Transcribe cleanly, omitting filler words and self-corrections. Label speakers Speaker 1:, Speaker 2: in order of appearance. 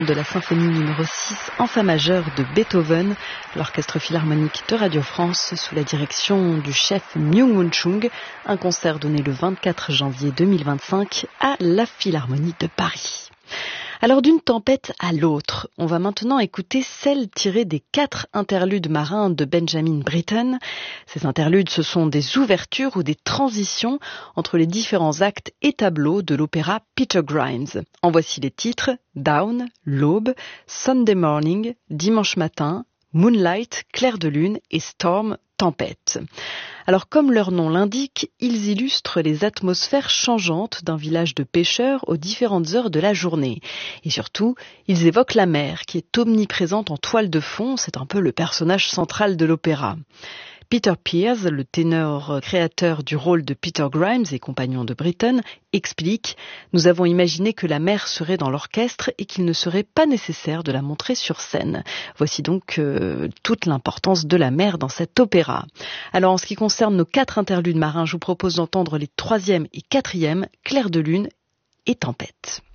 Speaker 1: de la symphonie numéro 6 en fa majeur de Beethoven, l'orchestre philharmonique de Radio France sous la direction du chef Myung-Whun Chung, un concert donné le 24 janvier 2025 à la Philharmonie de Paris. Alors d'une tempête à l'autre, on va maintenant écouter celle tirée des 4 interludes marins de Benjamin Britten. Ces interludes, ce sont des ouvertures ou des transitions entre les différents actes et tableaux de l'opéra Peter Grimes. En voici les titres: Dawn, l'aube, Sunday morning, dimanche matin, Moonlight, clair de lune et Storm, tempête. Alors comme leur nom l'indique, ils illustrent les atmosphères changeantes d'un village de pêcheurs aux différentes heures de la journée. Et surtout, ils évoquent la mer qui est omniprésente en toile de fond, c'est un peu le personnage central de l'opéra. Peter Pears, le ténor créateur du rôle de Peter Grimes et compagnon de Britten, explique: « Nous avons imaginé que la mer serait dans l'orchestre et qu'il ne serait pas nécessaire de la montrer sur scène. » Voici donc toute l'importance de la mer dans cet opéra. Alors en ce qui concerne nos 4 interludes marins, je vous propose d'entendre les 3e et 4e, Clair de lune et Tempête.